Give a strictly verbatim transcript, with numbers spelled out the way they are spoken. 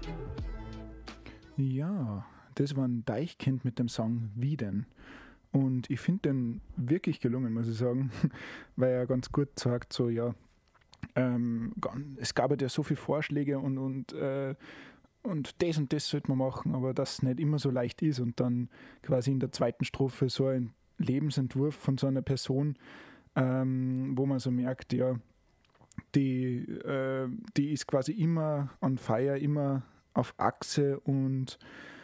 Ja, das war ein Deichkind mit dem Song Wie denn? Und ich finde den wirklich gelungen, muss ich sagen, weil er ganz gut sagt, so ja, ähm, es gab ja so viele Vorschläge und, und, äh, und das und das sollte man machen, aber das nicht immer so leicht ist und dann quasi in der zweiten Strophe so ein Lebensentwurf von so einer Person, ähm, wo man so merkt, ja, die, äh, die ist quasi immer on fire, immer auf Achse und